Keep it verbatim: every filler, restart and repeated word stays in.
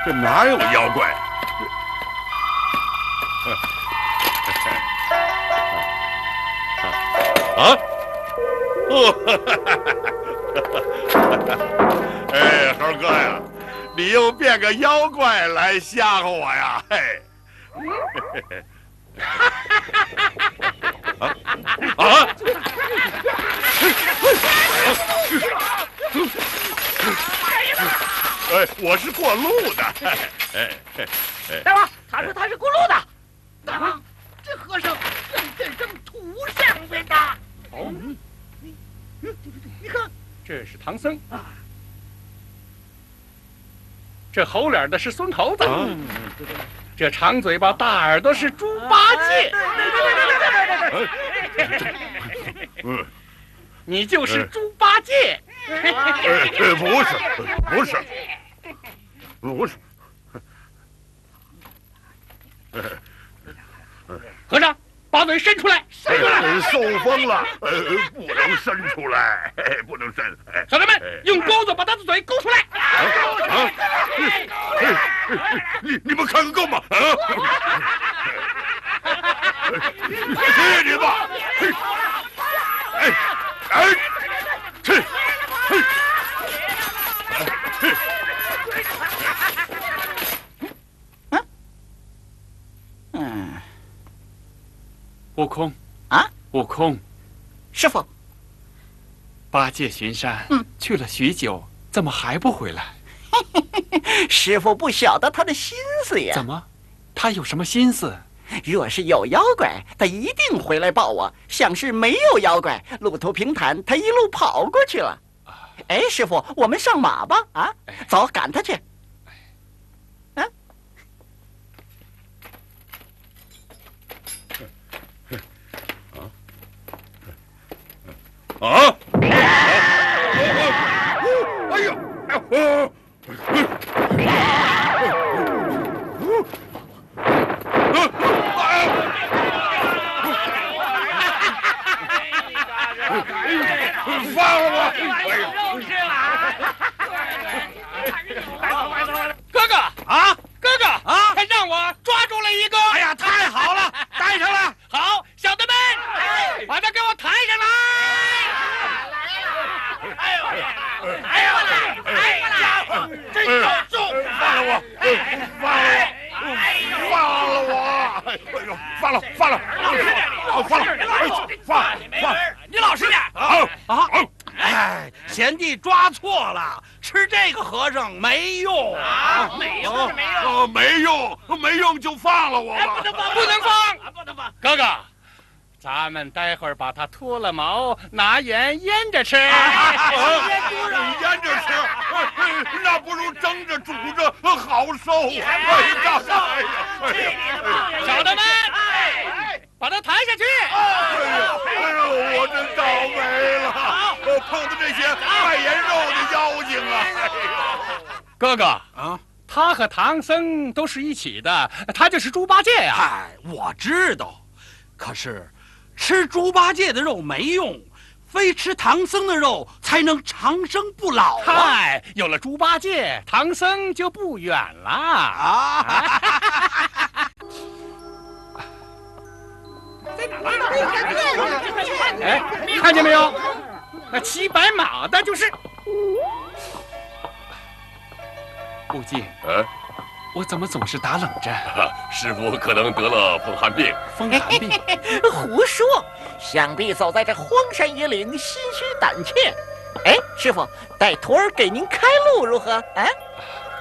这哪有妖怪？啊！哦，哎，猴哥呀，你又变个妖怪来吓唬我呀？嘿！啊啊！哎，我是过路的。哎哎哎！大王，他说他是过路的。大王，这和尚跟这张图上面的。哦，你你你你看， 这是唐僧啊。这猴脸的是孙猴子。啊，这长嘴巴大耳朵是猪八戒。 嗯， 你就是猪八戒。 呃，不是，不是，不是。 和尚，把嘴伸出来，伸出来！ 受风了，呃，不能伸出来，不能伸。 小的们，用钩子把他的嘴勾出来。 啊！你你们看看够吗？啊！谢谢你吧。哎哎，去！嘿！ 嗯， 悟空啊， 悟空， 师傅， 八戒巡山， 嗯， 去了许久，怎么还不回来？ 师傅不晓得他的心思呀。 怎么？他有什么心思？ 若是有妖怪，他一定回来报我；像是没有妖怪，路途平坦，他一路跑过去了。哎，师傅，我们上马吧！啊，走，赶他去。啊！ 啊！哎呀！哦！放了我！ 哥哥啊，哥哥啊，他让我抓住了一个。 哎呀，太好了，带上了。 好，小的们，把他给我抬上来。 哎呦，哎呦，哎家伙，真够重！ 放了我！放了我！放了我！哎呦，放了，放了，放了，放放！ 你老实点啊啊！ 哎，贤弟抓错了，吃这个和尚没用啊，没用是没用， 没用，没用就放了我吧！ 不能放， 不能放， 不能放！ 哥哥，咱们待会儿把它脱了毛，拿盐腌着吃。 腌猪肉，腌着吃，那不如蒸着煮着好受啊！ 哎呀， 小的们，把它抬下去！ 哎呦，哎呦，我真倒霉了，我碰到这些卖盐肉的妖精啊！ 哥哥啊， 他和唐僧都是一起的，他就是猪八戒呀。 嗨，我知道，可是吃猪八戒的肉没用，非吃唐僧的肉才能长生不老啊！ 嗨，有了猪八戒，唐僧就不远了啊！ 哎，看见没有？那骑白马的就是悟净。 嗯， 我怎么总是打冷战？ 师傅可能得了风寒病。 风寒病？ 胡说！想必走在这荒山野岭，心虚胆怯。哎，师傅，带徒儿给您开路如何？啊？